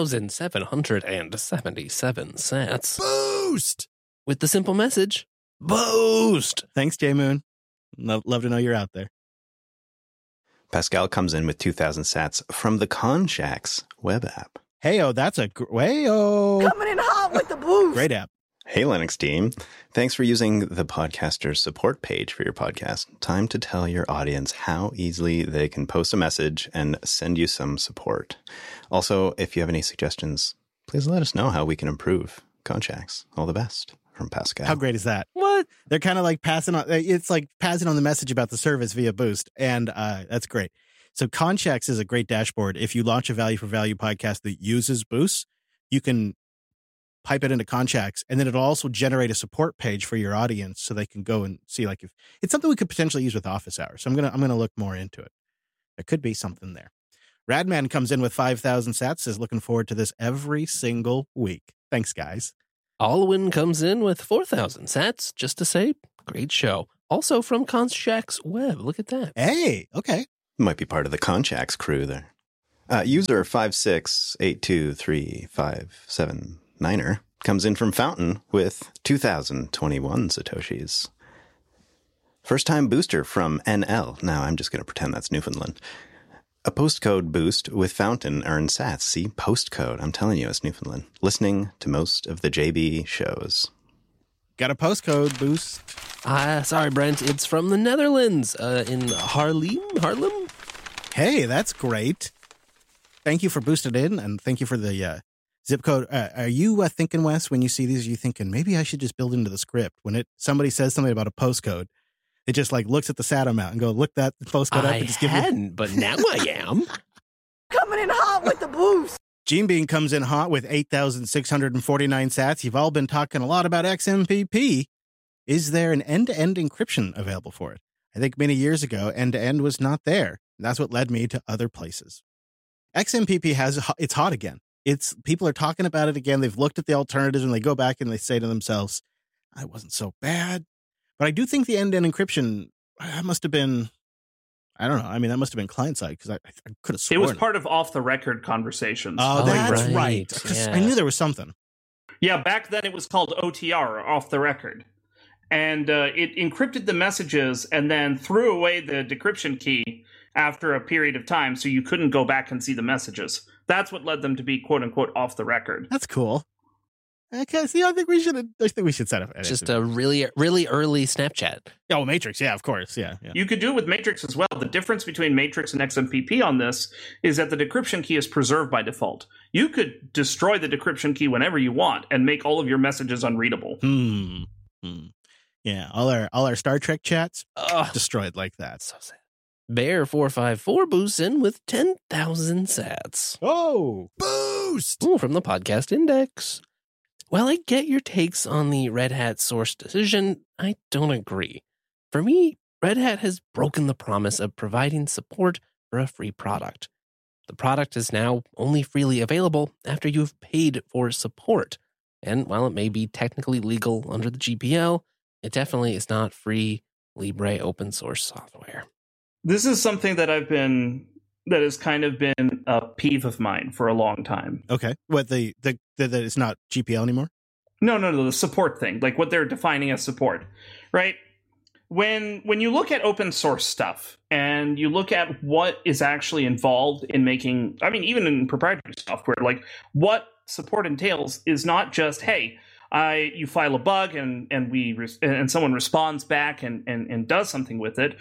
7,777 sats. Boost! With the simple message, boost! Thanks, J-Moon. Love to know you're out there. Pascal comes in with 2,000 sats from the Conchacks web app. Hey-oh, that's a... Hey-oh! Coming in hot with the boost! Great app. Hey, Linux team. Thanks for using the podcaster's support page for your podcast. Time to tell your audience how easily they can post a message and send you some support. Also, if you have any suggestions, please let us know how we can improve. Conchacks, all the best. From Pascal. How great is that? What? They're kind of like passing on... It's like passing on the message about the service via Boost, and that's great. So Conchacks is a great dashboard. If you launch a value for value podcast that uses Boost, you can pipe it into Conchacks, and then it'll also generate a support page for your audience so they can go and see like if it's something we could potentially use with office hours. So I'm gonna look more into it. There could be something there. Radman comes in with 5,000 sats, says looking forward to this every single week. Thanks, guys. Alwyn comes in with 4,000 sats just to say, great show. Also from Conchax Web. Look at that. Hey, okay. Might be part of the Conchax crew there. User 5682357 comes in from Fountain with 2,021 Satoshis. First time booster from NL. Now I'm just going to pretend that's Newfoundland. A postcode boost with Fountain earns sats. See, postcode. I'm telling you, it's Newfoundland. Listening to most of the JB shows. Got a postcode boost. Sorry, Brent. It's from the Netherlands in Haarlem. Hey, that's great. Thank you for boosting in, and thank you for the zip code. Are you thinking, Wes, when you see these, are you thinking, maybe I should just build into the script? When somebody says something about a postcode, it just like looks at the SAT amount and go, look that postcode up and just give me. But now I am. Coming in hot with the boost. Gene Bean comes in hot with 8,649 sats. You've all been talking a lot about XMPP. Is there an end-to-end encryption available for it? I think many years ago, end-to-end was not there. That's what led me to other places. XMPP it's hot again. People are talking about it again. They've looked at the alternatives and they go back and they say to themselves, I wasn't so bad. But I do think the end-to-end encryption, that must have been, I don't know. I mean, that must have been client-side because I could have sworn. It was part of off-the-record conversations. Oh, that's right. Yeah. I knew there was something. Yeah, back then it was called OTR, off the record. And it encrypted the messages and then threw away the decryption key after a period of time so you couldn't go back and see the messages. That's what led them to be, quote-unquote, off the record. That's cool. Okay, see, I think we should set up. Just a really, really early Snapchat. Oh, Matrix, yeah, of course, yeah. You could do it with Matrix as well. The difference between Matrix and XMPP on this is that the decryption key is preserved by default. You could destroy the decryption key whenever you want and make all of your messages unreadable. Yeah, all our Star Trek chats destroyed like that. So sad. Bear454 boosts in with 10,000 sats. Oh, boost! Ooh, from the Podcast Index. While I get your takes on the Red Hat source decision, I don't agree. For me, Red Hat has broken the promise of providing support for a free product. The product is now only freely available after you've paid for support. And while it may be technically legal under the GPL, it definitely is not free Libre open source software. This is something that that has kind of been a peeve of mine for a long time. Okay. What, that it's not GPL anymore? No, the support thing, like what they're defining as support, right? When you look at open source stuff and you look at what is actually involved in making, I mean, even in proprietary software, like what support entails is not just, hey, you file a bug and someone responds back and does something with it,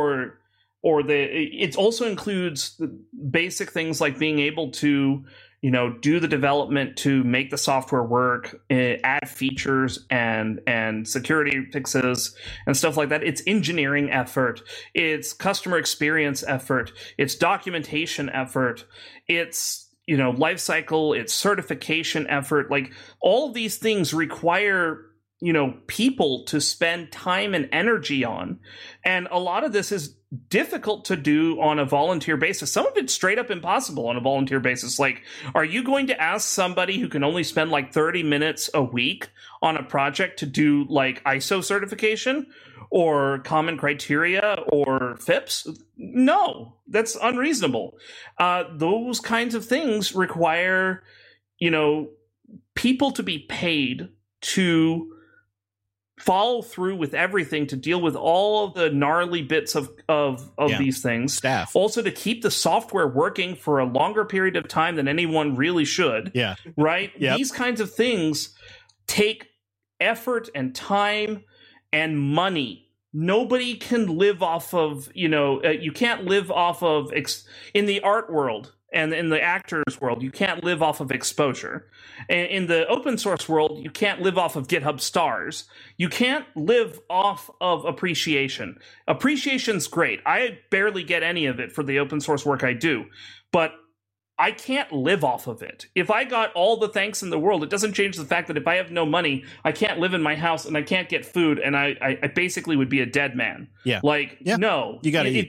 it also includes the basic things like being able to, do the development to make the software work, add features and security fixes and stuff like that. It's engineering effort. It's customer experience effort. It's documentation effort. It's, life cycle. It's certification effort. Like all of these things require people to spend time and energy on. And a lot of this is difficult to do on a volunteer basis. Some of it's straight up impossible on a volunteer basis. Like, are you going to ask somebody who can only spend like 30 minutes a week on a project to do like ISO certification or common criteria or FIPS? No, that's unreasonable. Those kinds of things require, people to be paid to follow through with everything, to deal with all of the gnarly bits of these things. Staff. Also to keep the software working for a longer period of time than anyone really should. Yeah. Right? Yep. These kinds of things take effort and time and money. Nobody can live off of, you can't live off of, in the art world and in the actors world, you can't live off of exposure. And in the open source world, you can't live off of GitHub stars. You can't live off of appreciation. Appreciation's great. I barely get any of it for the open source work I do, but I can't live off of it. If I got all the thanks in the world, it doesn't change the fact that if I have no money, I can't live in my house and I can't get food, and I basically would be a dead man. Yeah. Like, yeah. No. You gotta eat.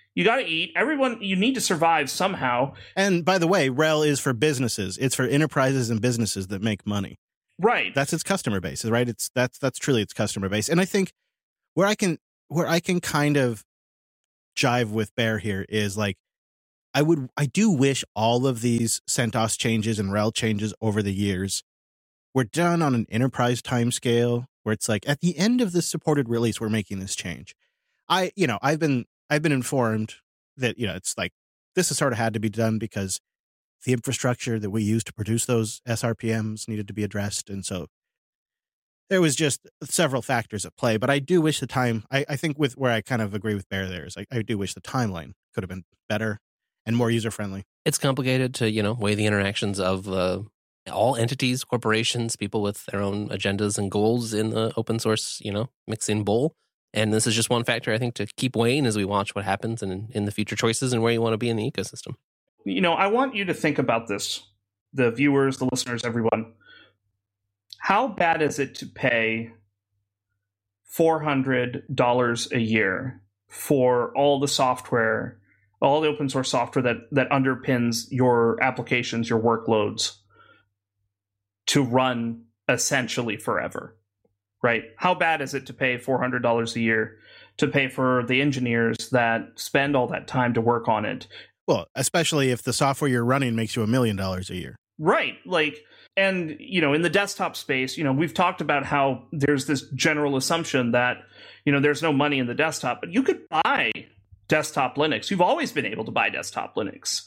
You got to eat. Everyone, you need to survive somehow. And by the way, RHEL is for businesses. It's for enterprises and businesses that make money. Right. That's its customer base, right? That's truly its customer base. And I think where I can kind of jive with Bear here is like, I do wish all of these CentOS changes and RHEL changes over the years were done on an enterprise timescale where it's like at the end of this supported release, we're making this change. I've been informed that, it's like this has sort of had to be done because the infrastructure that we use to produce those SRPMs needed to be addressed. And so there was just several factors at play. But I do wish the time, I think with where I kind of agree with Bear there is I do wish the timeline could have been better and more user-friendly. It's complicated to, weigh the interactions of all entities, corporations, people with their own agendas and goals in the open source, mixing bowl. And this is just one factor, I think, to keep weighing as we watch what happens in the future choices and where you want to be in the ecosystem. I want you to think about this, the viewers, the listeners, everyone. How bad is it to pay $400 a year for all the software, all the open source software that underpins your applications, your workloads, to run essentially forever, right? How bad is it to pay $400 a year to pay for the engineers that spend all that time to work on it? Well, especially if the software you're running makes you $1 million a year. Right. And, in the desktop space, we've talked about how there's this general assumption that, there's no money in the desktop, but you could buy desktop Linux. You've always been able to buy desktop Linux.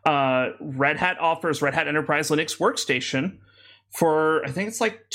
Red Hat offers Red Hat Enterprise Linux Workstation for, I think it's like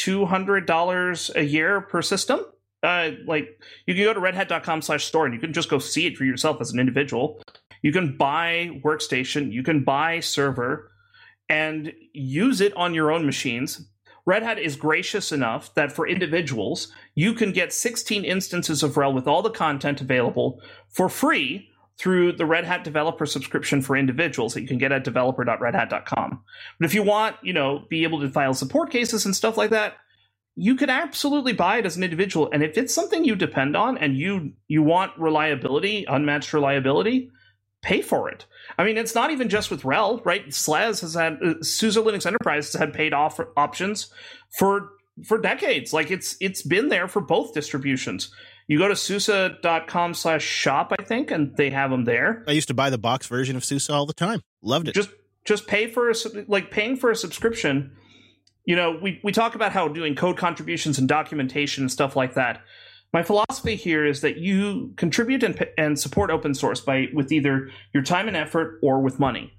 $200 a year per system. You can go to redhat.com/store and you can just go see it for yourself as an individual. You can buy Workstation, you can buy Server, and use it on your own machines. Red Hat is gracious enough that for individuals, you can get 16 instances of RHEL with all the content available for free through the Red Hat developer subscription for individuals that you can get at developer.redhat.com. But if you want, be able to file support cases and stuff like that, you could absolutely buy it as an individual. And if it's something you depend on and you want reliability, unmatched reliability, pay for it. I mean, it's not even just with RHEL, right? SLES has had, SUSE Linux Enterprise has had paid off options for decades. Like it's been there for both distributions. You go to SUSE.com/shop, I think, and they have them there. I used to buy the box version of SUSE all the time. Loved it. Just pay for paying for a subscription. We talk about how doing code contributions and documentation and stuff like that. My philosophy here is that you contribute and support open source with either your time and effort or with money.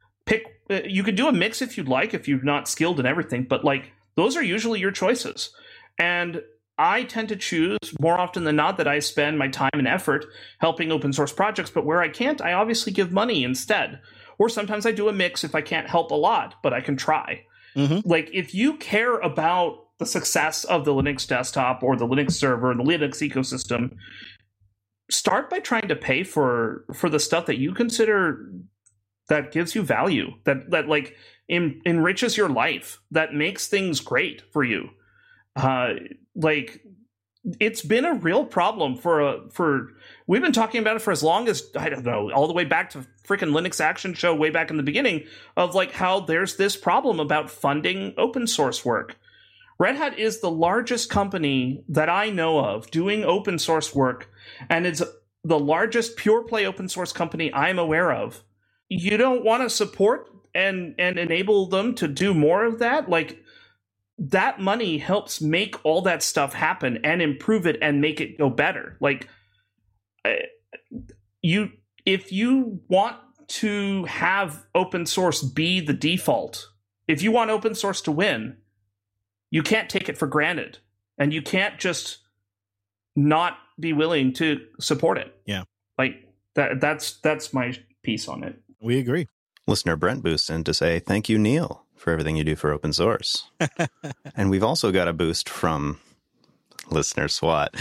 You could do a mix if you'd like, if you're not skilled in everything, but those are usually your choices. And I tend to choose more often than not that I spend my time and effort helping open source projects, but where I can't, I obviously give money instead. Or sometimes I do a mix if I can't help a lot, but I can try. Mm-hmm. If you care about the success of the Linux desktop or the Linux server and the Linux ecosystem, start by trying to pay for the stuff that you consider that gives you value, that enriches your life, that makes things great for you. It's been a real problem for we've been talking about it for as long as, I don't know, all the way back to freaking Linux Action Show way back in the beginning of how there's this problem about funding open source work. Red Hat is the largest company that I know of doing open source work, and it's the largest pure play open source company I'm aware of. You don't want to support and enable them to do more of that? That money helps make all that stuff happen and improve it and make it go better. If you want to have open source be the default, if you want open source to win, you can't take it for granted, and you can't just not be willing to support it. Yeah. That's my piece on it. We agree. Listener Brent boosts in to say, thank you, Neil, for everything you do for open source. And we've also got a boost from listener SWAT,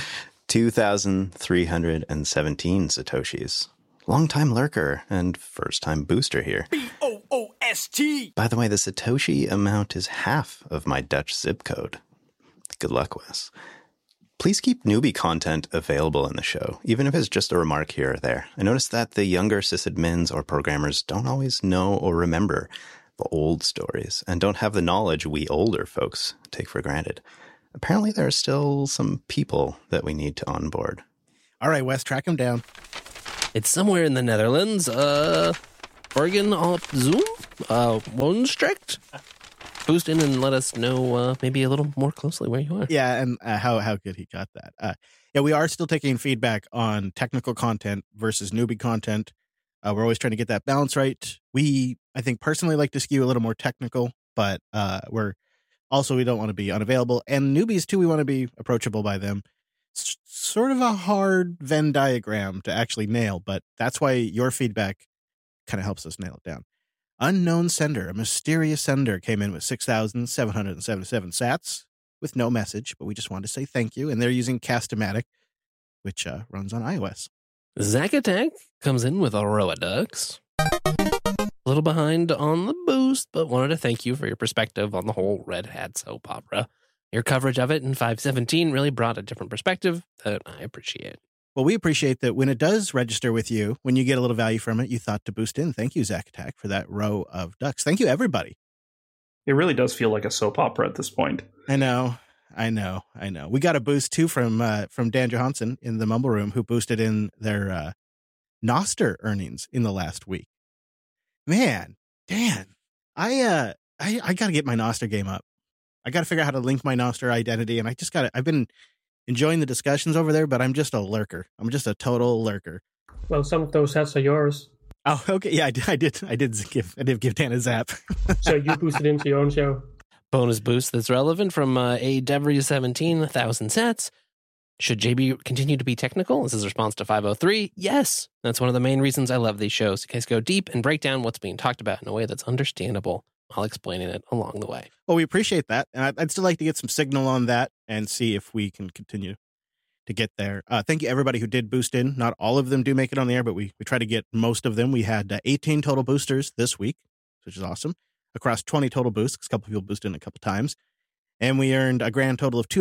2,317 Satoshis. Longtime lurker and first-time booster here. BOOST! By the way, the Satoshi amount is half of my Dutch zip code. Good luck, Wes. Please keep newbie content available in the show, even if it's just a remark here or there. I noticed that the younger sysadmins or programmers don't always know or remember the old stories and don't have the knowledge we older folks take for granted. Apparently, there are still some people that we need to onboard. All right, Wes, track him down. It's somewhere in the Netherlands. Bergen op Zoom? Woonstricht? Boost in and let us know maybe a little more closely where you are. Yeah, and how good he got that. Yeah, we are still taking feedback on technical content versus newbie content. We're always trying to get that balance right. I think, personally like to skew a little more technical, but we don't want to be unavailable. And newbies, too, we want to be approachable by them. It's sort of a hard Venn diagram to actually nail, but that's why your feedback kind of helps us nail it down. Unknown sender, a mysterious sender, came in with 6,777 sats with no message, but we just wanted to say thank you. And they're using Castamatic, which runs on iOS. Zack Attack comes in with Aroa Ducks. A little behind on the boost, but wanted to thank you for your perspective on the whole Red Hat soap opera. Your coverage of it in 517 really brought a different perspective that I appreciate. Well, we appreciate that when it does register with you, when you get a little value from it, you thought to boost in. Thank you, Zack Attack, for that row of ducks. Thank you, everybody. It really does feel like a soap opera at this point. I know. We got a boost, too, from Dan Johansson in the Mumble Room, who boosted in their Nostr earnings in the last week. Man, Dan, I got to get my Nostr game up. I got to figure out how to link my Nostr identity, and I've been enjoying the discussions over there, but I'm just a lurker. I'm just a total lurker. Well, some of those sets are yours. Oh, okay. Yeah, I did give Dan a zap. So you boosted into your own show. Bonus boost that's relevant from AW17, 1,000 sets. Should JB continue to be technical? This is response to 503. Yes. That's one of the main reasons I love these shows. You guys go deep and break down what's being talked about in a way that's understandable while explaining it along the way. Well, we appreciate that. And I'd still like to get some signal on that and see if we can continue to get there. Thank you, everybody who did boost in. Not all of them do make it on the air, but we try to get most of them. We had 18 total boosters this week, which is awesome, across 20 total boosts. A couple people boosted in a couple times. And we earned a grand total of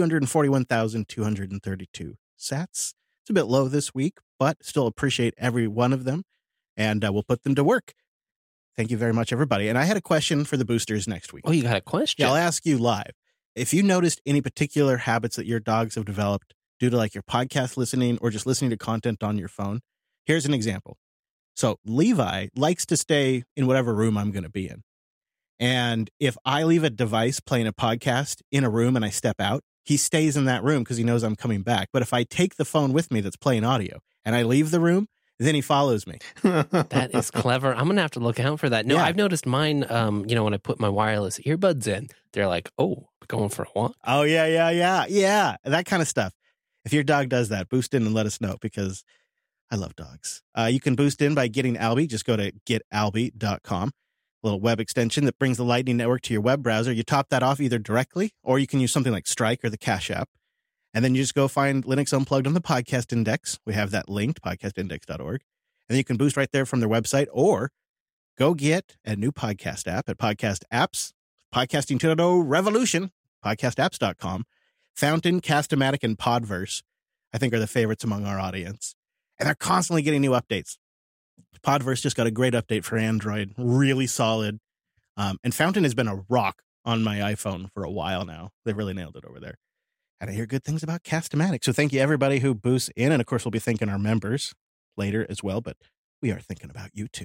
241,232 sats. It's a bit low this week, but still appreciate every one of them. And we'll put them to work. Thank you very much, everybody. And I had a question for the boosters next week. Oh, you got a question? Yeah, I'll ask you live. If you noticed any particular habits that your dogs have developed due to like your podcast listening or just listening to content on your phone, here's an example. So Levi likes to stay in whatever room I'm going to be in. And if I leave a device playing a podcast in a room and I step out, he stays in that room because he knows I'm coming back. But if I take the phone with me that's playing audio and I leave the room, then he follows me. That is clever. I'm going to have to look out for that. No, yeah. I've noticed mine, when I put my wireless earbuds in, they're like, oh, going for a walk. Oh, yeah. That kind of stuff. If your dog does that, boost in and let us know because I love dogs. You can boost in by getting Alby. Just go to getalby.com. A little web extension that brings the Lightning Network to your web browser. You top that off either directly or you can use something like Strike or the Cash App. And then you just go find Linux Unplugged on the Podcast Index. We have that linked, podcastindex.org. And then you can boost right there from their website or go get a new podcast app at Podcast Apps, Podcasting 2.0 Revolution, podcastapps.com. Fountain, Castamatic, and Podverse, I think, are the favorites among our audience. And they're constantly getting new updates. Podverse just got a great update for Android, really solid. And Fountain has been a rock on my iPhone for a while now. They really nailed it over there. And I hear good things about Castamatic. So thank you, everybody who boosts in. And, of course, we'll be thanking our members later as well. But we are thinking about you, too.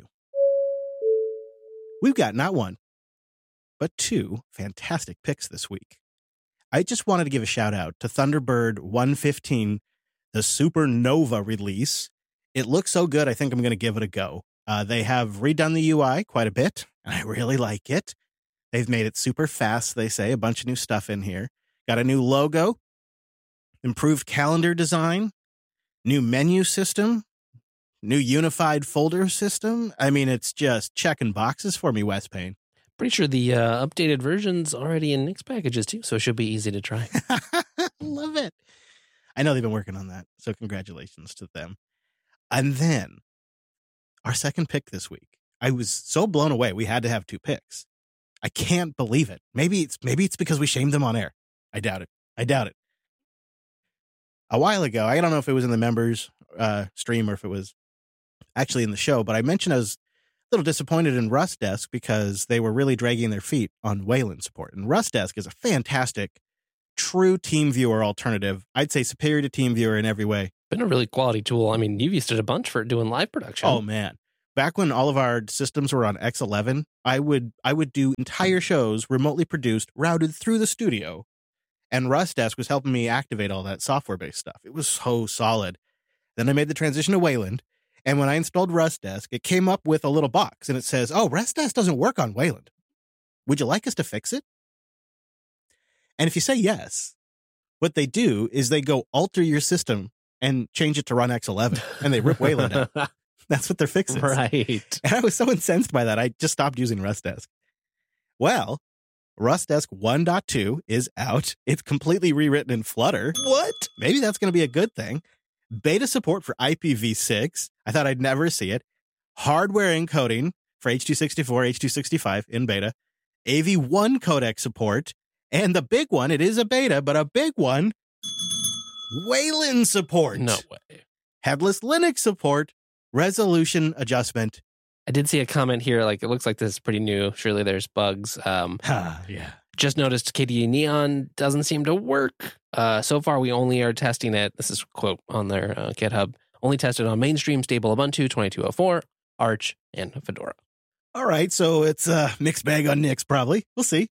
We've got not one, but two fantastic picks this week. I just wanted to give a shout out to Thunderbird 115, the Supernova release. It looks so good, I think I'm going to give it a go. They have redone the UI quite a bit, and I really like it. They've made it super fast, they say, a bunch of new stuff in here. Got a new logo, improved calendar design, new menu system, new unified folder system. I mean, it's just checking boxes for me, Wes Payne. Pretty sure the updated version's already in Nix packages too, so it should be easy to try. Love it. I know they've been working on that, so congratulations to them. And then our second pick this week. I was so blown away. We had to have two picks. I can't believe it. Maybe it's because we shamed them on air. I doubt it. a while ago. I don't know if it was in the members stream or if it was actually in the show, but I mentioned I was a little disappointed in RustDesk because they were really dragging their feet on Wayland support. And RustDesk is a fantastic, true TeamViewer alternative. I'd say superior to TeamViewer in every way. Been a really quality tool. I mean, you've used it a bunch for doing live production. Oh, man. Back when all of our systems were on X11, I would do entire shows remotely produced, routed through the studio, and RustDesk was helping me activate all that software-based stuff. It was so solid. Then I made the transition to Wayland, and when I installed RustDesk, it came up with a little box, and it says, oh, RustDesk doesn't work on Wayland. Would you like us to fix it? And if you say yes, what they do is they go alter your system and change it to run X11, and they rip Wayland out. That's what their fix is. Right. And I was so incensed by that, I just stopped using RustDesk. Well, RustDesk 1.2 is out. It's completely rewritten in Flutter. What? Maybe that's going to be a good thing. Beta support for IPv6. I thought I'd never see it. Hardware encoding for H.264, H.265 in beta. AV1 codec support. And the big one, it is a beta, but a big one, Wayland support. No way. Headless Linux support. Resolution adjustment. I did see a comment here, like, it looks like this is pretty new. Surely there's bugs. Yeah. Just noticed KDE Neon doesn't seem to work. So far, we only are testing it. This is a quote on their GitHub. Only tested on mainstream stable Ubuntu 2204, Arch, and Fedora. All right, so it's a mixed bag on Nix, probably. We'll see.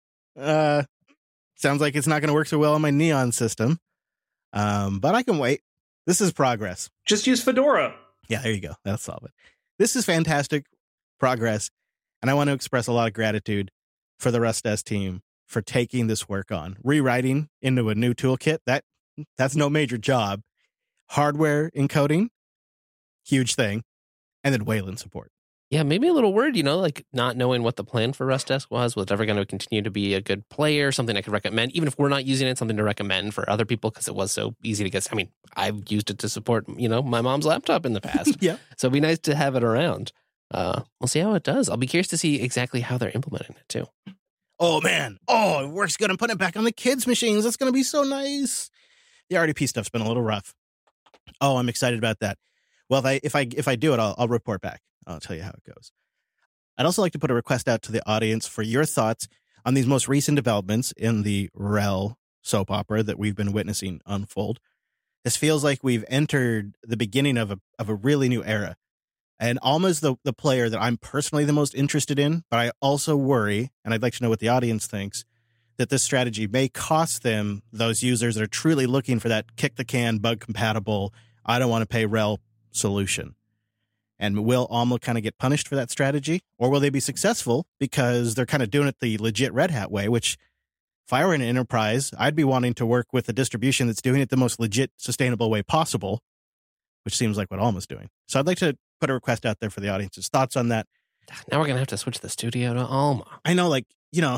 Sounds like it's not going to work so well on my Neon system. But I can wait. This is progress. Just use Fedora. Yeah, there you go. That'll solve it. This is fantastic progress, and I want to express a lot of gratitude for the RustDesk team for taking this work on. Rewriting into a new toolkit, that's no major job. Hardware encoding, huge thing. And then Wayland support. Yeah, maybe a little worried, like not knowing what the plan for RustDesk was it ever going to continue to be a good player, something I could recommend, even if we're not using it, something to recommend for other people because it was so easy to get. I mean, I've used it to support, my mom's laptop in the past. Yeah. So it'd be nice to have it around. We'll see how it does. I'll be curious to see exactly how they're implementing it too. Oh, man. Oh, it works good. I'm putting it back on the kids' machines. That's going to be so nice. The RDP stuff's been a little rough. Oh, I'm excited about that. Well, if I do it, I'll report back. I'll tell you how it goes. I'd also like to put a request out to the audience for your thoughts on these most recent developments in the RHEL soap opera that we've been witnessing unfold. This feels like we've entered the beginning of a really new era. And Alma's the player that I'm personally the most interested in, but I also worry, and I'd like to know what the audience thinks, that this strategy may cost them, those users that are truly looking for that kick the can, bug compatible, I don't want to pay RHEL solution. And will Alma kind of get punished for that strategy? Or will they be successful because they're kind of doing it the legit Red Hat way, which if I were in an enterprise, I'd be wanting to work with a distribution that's doing it the most legit, sustainable way possible, which seems like what Alma's doing. So I'd like to put a request out there for the audience's thoughts on that. Now we're going to have to switch the studio to Alma. I know, like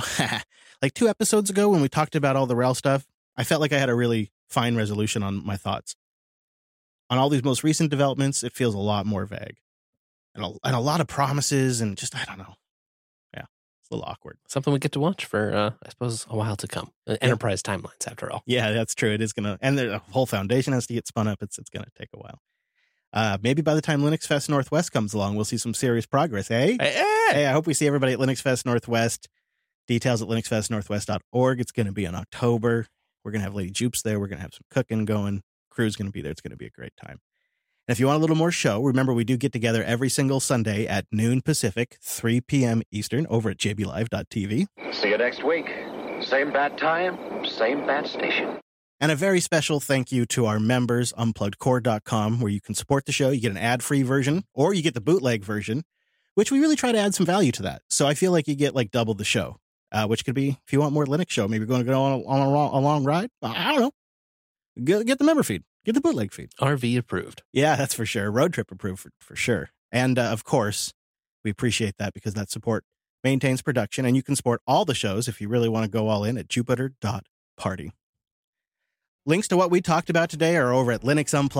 2 episodes ago when we talked about all the RHEL stuff, I felt like I had a really fine resolution on my thoughts. On all these most recent developments, it feels a lot more vague. And a lot of promises and just, I don't know. Yeah, it's a little awkward. Something we get to watch for, I suppose, a while to come. Enterprise timelines, after all. Yeah, that's true. It is going to, and the whole foundation has to get spun up. It's going to take a while. Maybe by the time Linux Fest Northwest comes along, we'll see some serious progress, eh? Hey, I hope we see everybody at Linux Fest Northwest. Details at linuxfestnorthwest.org. It's going to be in October. We're going to have Lady Jupes there. We're going to have some cooking going. Crew's going to be there. It's going to be a great time. And if you want a little more show, remember we do get together every single Sunday at noon Pacific, 3 p.m. Eastern over at jblive.tv. See you next week. Same bad time, same bad station. And a very special thank you to our members, unpluggedcore.com, where you can support the show. You get an ad-free version, or you get the bootleg version, which we really try to add some value to that. So I feel like you get like double the show, which could be, if you want more Linux show, maybe you're going to go on a long ride. I don't know. Get the member feed. Get the bootleg feed. RV approved. Yeah, that's for sure. Road trip approved for sure. And of course, we appreciate that because that support maintains production, and you can support all the shows if you really want to go all in at jupiter.party. Links to what we talked about today are over at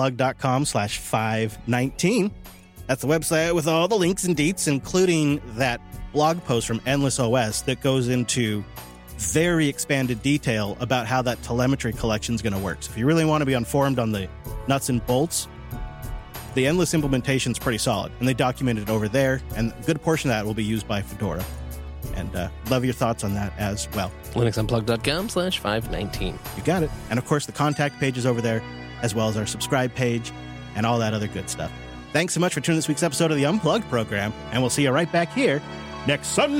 linuxunplugged.com/519. That's the website with all the links and deets, including that blog post from Endless OS that goes into very expanded detail about how that telemetry collection is going to work. So if you really want to be informed on the nuts and bolts, the Endless implementation is pretty solid, and they documented it over there, and a good portion of that will be used by Fedora. And love your thoughts on that as well. linuxunplugged.com/519. You got it. And of course, the contact page is over there, as well as our subscribe page and all that other good stuff. Thanks so much for tuning this week's episode of the Unplugged program, and we'll see you right back here next Sunday.